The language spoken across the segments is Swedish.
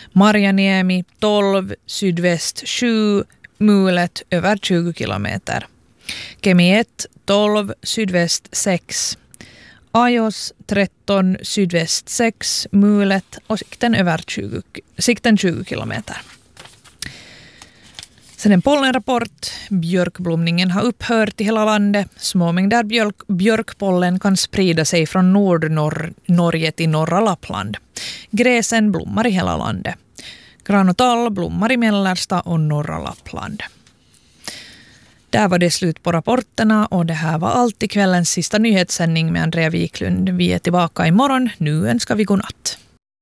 Marjaniemi 12, sydväst 7, Mulet över 20 kilometer. Kemi 1, 12, sydväst 6. Ajos 13, sydväst 6, Mulet och sikten 20 kilometer. Sen en pollenrapport. Björkblomningen har upphört i hela landet. Små mängder björkpollen kan sprida sig från Norge till norra Lappland. Gräsen blommar i hela landet. Gran och tall blommar i mellersta och norra Lappland. Där var det slut på rapporterna och det här var allt i kvällens sista nyhetssändning med Andrea Wiklund. Vi är tillbaka imorgon. Nu önskar vi god natt.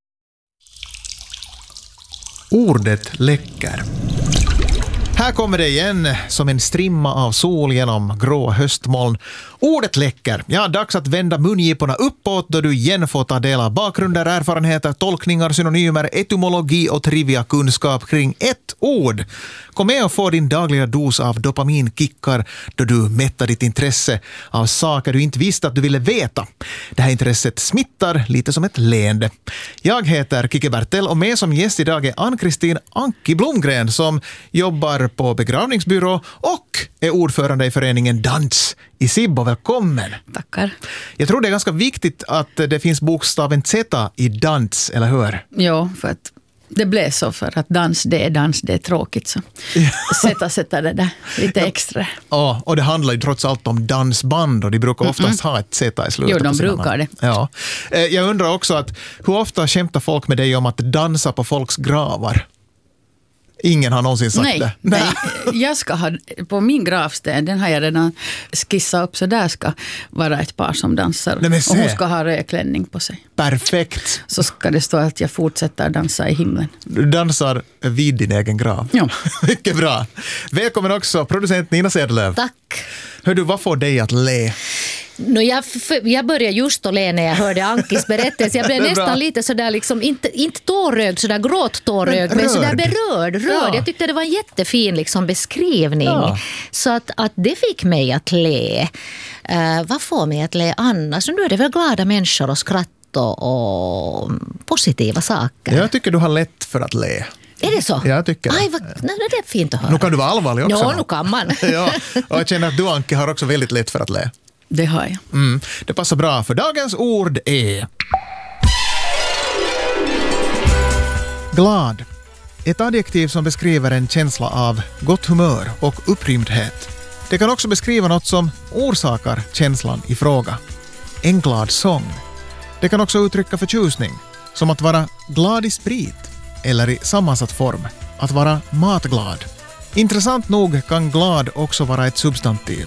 Ordet läcker. Här kommer det igen som en strimma av sol genom grå höstmoln. Ordet läcker. Ja, dags att vända mungiporna uppåt då du igen får ta del av bakgrunder, erfarenheter, tolkningar, synonymer, etymologi och trivia-kunskap kring ett ord. Kom med och få din dagliga dos av dopaminkickar då du mättar ditt intresse av saker du inte visste att du ville veta. Det här intresset smittar lite som ett leende. Jag heter Kike Bertel och med som gäst idag är Ann-Kristin Anki Blomgren som jobbar på begravningsbyrå och är ordförande i föreningen Dans i Sibbo. Välkommen! Tackar. Jag tror det är ganska viktigt att det finns bokstaven Z i dans, eller hur? Ja, för att det blev så för att dans, det är tråkigt så. Sätta det där lite extra. Ja, och det handlar ju trots allt om dansband och de brukar oftast ha ett Z i slutet. Jo, de brukar det. Ja. Jag undrar också att hur ofta kämpar folk med dig om att dansa på folks gravar? Ingen har någonsin sagt det. Nej, jag ska ha på min gravsten, den har jag redan skissat upp så där ska vara ett par som dansar. Och hon ska ha rödklänning på sig. Perfekt. Så ska det stå att jag fortsätter dansa i himlen. Du dansar vid din egen grav. Ja. Mycket bra. Välkommen också producent Nina Sedelöv. Tack. Hör du, vad får dig att le? Jag började just att le när jag hörde Ankis berättelse. Jag blev nästan lite sådär liksom, inte tårögd, sådär gråttårögd, men sådär berörd. Ja. Jag tyckte det var en jättefin liksom beskrivning. Ja. Så att det fick mig att le. Vad får mig att le annars? Nu är det väl glada människor och skratt och positiva saker. Jag tycker du har lätt för att le. Är det så? Jag tycker det är fint att höra. Nu kan du vara allvarlig också. Ja, nu kan man. Ja, och jag känner att du, Anki, har också väldigt lätt för att le. Det har jag. Det passar bra, för dagens ord är glad. Ett adjektiv som beskriver en känsla av gott humör och upprymdhet. Det kan också beskriva något som orsakar känslan i fråga. En glad sång. Det kan också uttrycka förtjusning, som att vara glad i sprit eller i sammansatt form, att vara matglad. Intressant nog kan glad också vara ett substantiv.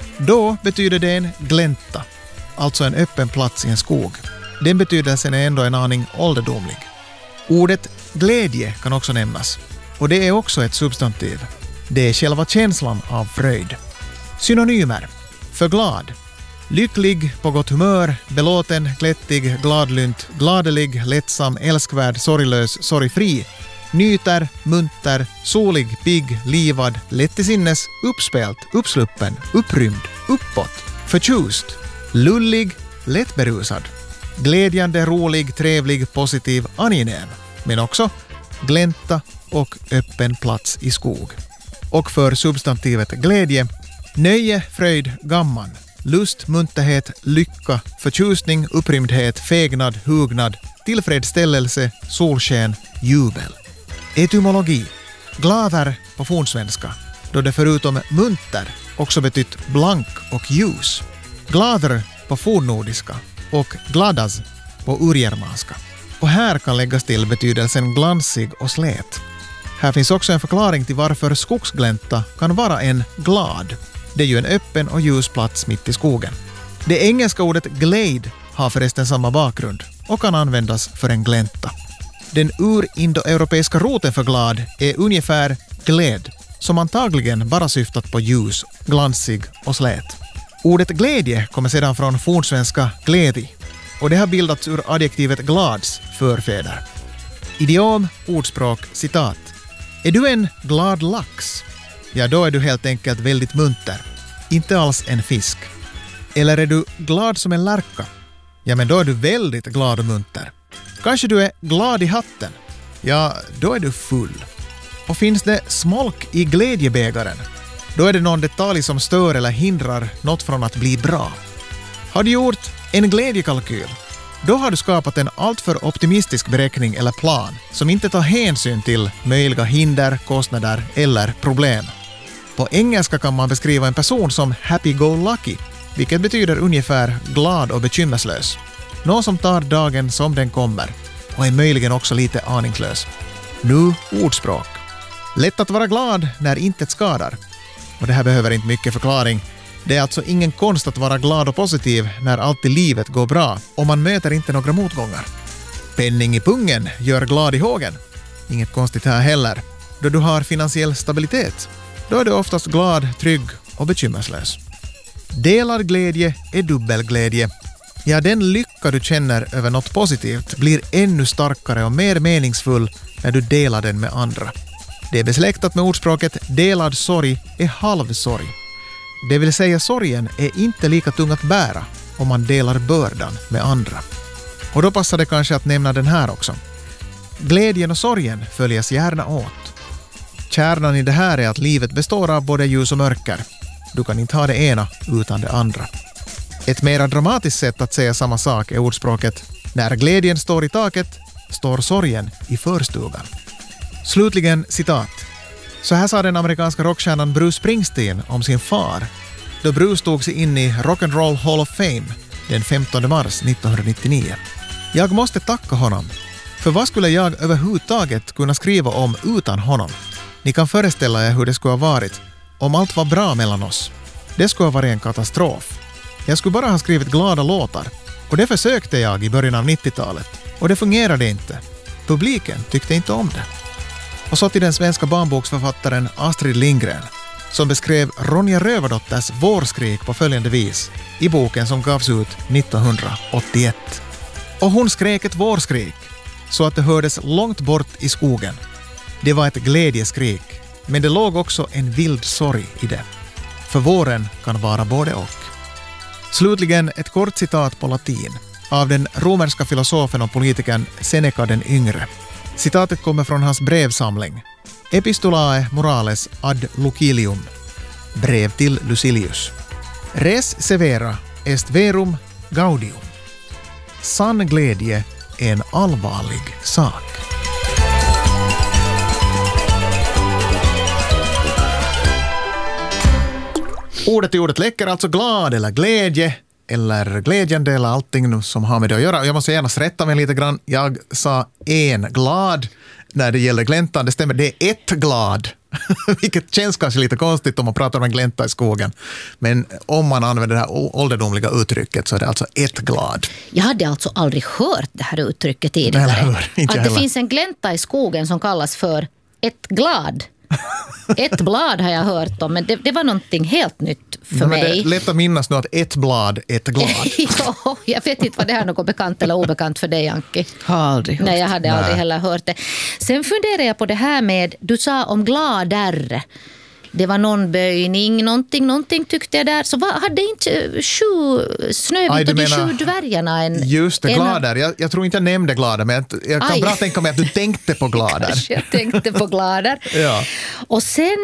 Då betyder det en glänta, alltså en öppen plats i en skog. Den betydelsen är ändå en aning ålderdomlig. Ordet glädje kan också nämnas, och det är också ett substantiv. Det är själva känslan av fröjd. Synonymer: för glad, lycklig, på gott humör, belåten, glättig, gladlynt, gladelig, lättsam, älskvärd, sorglös, sorgfri, nyter, munter, solig, pigg, livad, lätt i sinnes, uppspelt, uppsluppen, upprymd, uppåt, förtjust, lullig, lättberusad, glädjande, rolig, trevlig, positiv, angenäm, men också glänta och öppen plats i skog. Och för substantivet glädje: nöje, fröjd, gamman, lust, munterhet, lycka, förtjusning, upprymdhet, fegnad, hugnad, tillfredsställelse, solsken, jubel. Etymologi: glader på fornsvenska, då det förutom munter också betytt blank och ljus. Glader på fornnordiska och gladas på urgermanska. Och här kan läggas till betydelsen glansig och slät. Här finns också en förklaring till varför skogsglänta kan vara en glad. Det är ju en öppen och ljus plats mitt i skogen. Det engelska ordet glade har förresten samma bakgrund och kan användas för en glänta. Den urindoeuropeiska roten för glad är ungefär gläd, som antagligen bara syftat på ljus, glansig och slät. Ordet glädje kommer sedan från fornsvenska glädje, och det har bildats ur adjektivet glads förfäder. Idiom, ordspråk, citat. Är du en glad lax? Ja, då är du helt enkelt väldigt munter. Inte alls en fisk. Eller är du glad som en lärka? Ja, men då är du väldigt glad och munter. Kanske du är glad i hatten? ja, då är du full. Och finns det smolk i glädjebägaren, då är det någon detalj som stör eller hindrar något från att bli bra. Har du gjort en glädjekalkyl, då har du skapat en alltför optimistisk beräkning eller plan som inte tar hänsyn till möjliga hinder, kostnader eller problem. På engelska kan man beskriva en person som happy-go-lucky, vilket betyder ungefär glad och bekymmerslös. Någon som tar dagen som den kommer och är möjligen också lite aningslös. Nu ordspråk. Lätt att vara glad när intet skadar. Och det här behöver inte mycket förklaring. Det är alltså ingen konst att vara glad och positiv när allt i livet går bra och man möter inte några motgångar. Penning i pungen gör glad i hågen. Inget konstigt här heller. Då du har finansiell stabilitet, då är du oftast glad, trygg och bekymmerslös. Delad glädje är dubbelglädje. Ja, den lycka du känner över något positivt blir ännu starkare och mer meningsfull när du delar den med andra. Det är besläktat med ordspråket delad sorg är halv sorg. Det vill säga sorgen är inte lika tung att bära om man delar bördan med andra. Och då passar det kanske att nämna den här också. Glädjen och sorgen följes gärna åt. Kärnan i det här är att livet består av både ljus och mörker. Du kan inte ha det ena utan det andra. Ett mera dramatiskt sätt att säga samma sak är ordspråket när glädjen står i taket står sorgen i förstugan. Slutligen citat. Så här sa den amerikanska rockstjärnan Bruce Springsteen om sin far då Bruce tog sig in i Rock'n'Roll Hall of Fame den 15 mars 1999. Jag måste tacka honom. För vad skulle jag överhuvudtaget kunna skriva om utan honom? Ni kan föreställa er hur det skulle ha varit om allt var bra mellan oss. Det skulle ha varit en katastrof. Jag skulle bara ha skrivit glada låtar. Och det försökte jag i början av 90-talet. Och det fungerade inte. Publiken tyckte inte om det. Och så till den svenska barnboksförfattaren Astrid Lindgren som beskrev Ronja Rövardotters vårskrik på följande vis i boken som gavs ut 1981. Och hon skrek ett vårskrik så att det hördes långt bort i skogen. Det var ett glädjeskrik, men det låg också en vild sorg i det. För våren kan vara både och. Slutligen ett kort citat på latin av den romerska filosofen och politikern Seneca den yngre. Citatet kommer från hans brevsamling Epistolae morales ad Lucilium, brev till Lucilius. Res severa est verum gaudium. Sann glädje är en allvarlig sak. Ordet i ordet läcker alltså glad eller glädje eller glädjande eller allting som har med det att göra. Jag måste gärna rätta mig lite grann. Jag sa en glad när det gäller gläntan. Det stämmer, det är ett glad. Vilket känns kanske lite konstigt om man pratar om en glänta i skogen. Men om man använder det här ålderdomliga uttrycket så är det alltså ett glad. Jag hade alltså aldrig hört det här uttrycket tidigare. Att det finns en glänta i skogen som kallas för ett glad. Ett blad har jag hört om, men det var någonting helt nytt för mig. Det är lätt att minnas nu att ett blad, ett glad. Ja, jag vet inte vad det här är, något bekant eller obekant för dig, Anki. Har aldrig hört. Nej, jag hade aldrig heller hört det. Sen funderar jag på det här med, du sa om glader. Det var någon böjning, någonting tyckte jag där. Så hade inte Snövit och de 7 dvärgarna en... Just det, glader. Jag tror inte jag nämnde glader, men jag kan bra tänka mig att du tänkte på glader. Kanske jag tänkte på glader. Ja. Och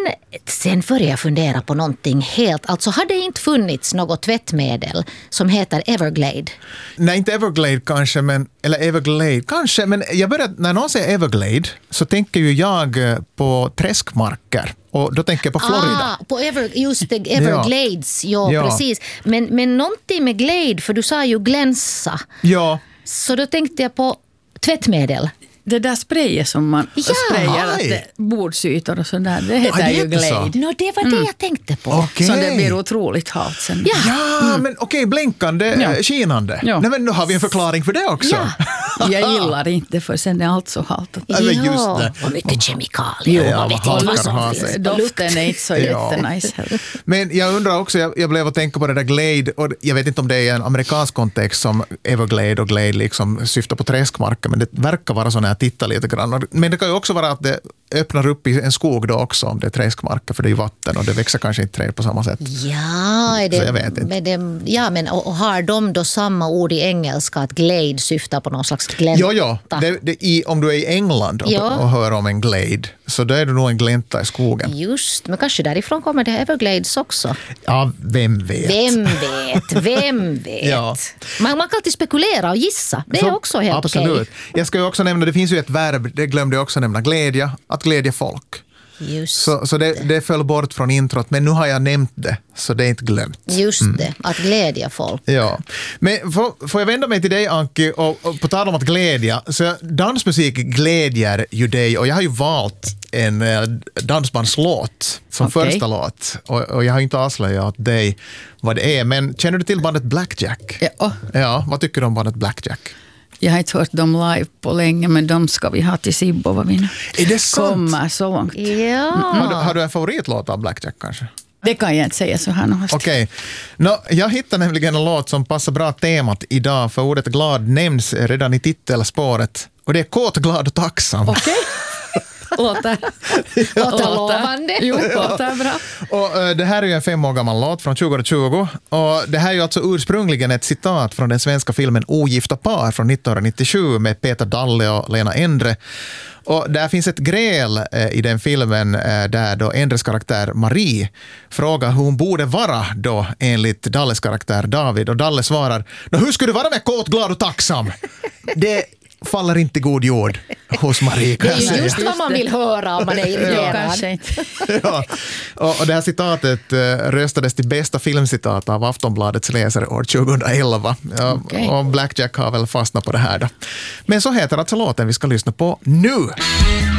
sen började jag fundera på någonting helt... Alltså hade det inte funnits något tvättmedel som heter Everglade? Nej, inte Everglade kanske, men... Eller Everglade kanske, men när någon säger Everglade så tänker ju jag på träskmarker. Och då tänker jag på Florida. Just det, Everglades, ja. Precis. Men någonting med glade, för du sa ju glänsa. Ja. Så då tänkte jag på tvättmedel. Det där sprayet som man sprayar bordsytor och sådär, det heter ju glade. No, det var det jag tänkte på. Okay. Så det blir otroligt halt sen. Ja, men okej, blänkande, skinande. Ja. Nej, men nu har vi en förklaring för det också. Ja. Jag gillar inte, för sen är allt så halt. Ja, just det. Och mycket kemikalier. Ja, doften är inte så jättenice heller. Men jag undrar också, jag blev att tänka på det där glade, och jag vet inte om det är en amerikansk kontext som Everglade och glade liksom syftar på träskmarker, men det verkar vara så när jag tittar lite grann. Men det kan ju också vara att det öppnar upp i en skog då också om det är träskmarker, för det är ju vatten och det växer kanske inte träd på samma sätt. Ja, så jag vet inte. Men och har de då samma ord i engelska att glade syftar på någon slags glänta? Ja. Om du är i England och hör om en glade, så då är det nog en glänta i skogen. Just, men kanske därifrån kommer det Everglades också. Ja, vem vet? Ja. Man kan alltid spekulera och gissa. Det är också helt okej. Absolut. Jag ska ju också nämna, det finns ju ett verb, det glömde jag också nämna, glädja, att glädja folk. Just så det föll bort från introt, men nu har jag nämnt det, så det är inte glömt. Just det, att glädja folk. Ja. Men får jag vända mig till dig, Anki, och på tal om att glädja, så dansmusik glädjer ju dig, och jag har ju valt en dansbandslåt som första låt, och jag har inte avslöjat dig vad det är, men känner du till bandet Blackjack? Ja, vad tycker du om bandet Blackjack? Jag har inte hört dem live på länge, men de ska vi ha till Sibbo. Är det sant? Kommer så långt. Ja. Har du en favoritlåt av Blackjack kanske? Det kan jag inte säga så här något. Okej. Jag hittade nämligen en låt som passar bra temat idag, för ordet glad nämns redan i titelspåret. Och det är kåt, glad och tacksam. Okej. Låter lovande. Jo, låter bra. Och det här är ju en 5 år gammal låt från 2020. Och det här är ju alltså ursprungligen ett citat från den svenska filmen Ogifta par från 1997 med Peter Dalle och Lena Endre. Och där finns ett gräl i den filmen där då Endres karaktär Marie frågar hur hon borde vara då enligt Dalles karaktär David. Och Dalle svarar, hur skulle du vara med kåt, glad och tacksam? Det faller inte god jord hos Marie. Det är ju just vad man vill höra om man är irriterad. Ja, och det här citatet röstades till bästa filmcitat av Aftonbladets läsare år 2011. Okay. Och Blackjack har väl fastnat på det här då. Men så heter alltså låten vi ska lyssna på nu.